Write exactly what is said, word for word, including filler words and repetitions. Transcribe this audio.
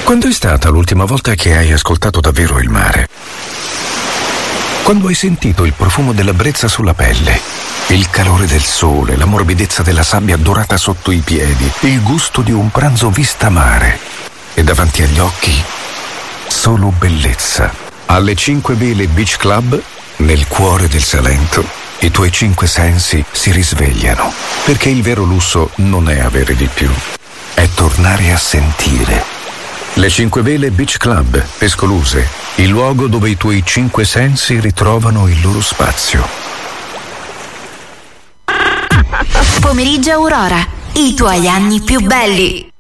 Quando è stata l'ultima volta che hai ascoltato davvero il mare? Quando hai sentito il profumo della brezza sulla pelle, il calore del sole, la morbidezza della sabbia dorata sotto i piedi, il gusto di un pranzo vista mare e davanti agli occhi solo bellezza. Alle Cinque Vele Beach Club, nel cuore del Salento, i tuoi cinque sensi si risvegliano, perché il vero lusso non è avere di più, è tornare a sentire. Le Cinque Vele Beach Club, Pescoluse, il luogo dove i tuoi cinque sensi ritrovano il loro spazio. Pomeriggio Aurora, i tuoi anni più belli.